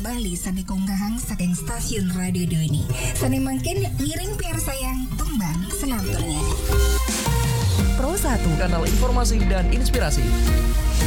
kembali sani konggahang saking stasiun radio Doni. Sani mangkin ngiring piar sayang tumbang senam turnya. Pro 1, kanal informasi dan inspirasi.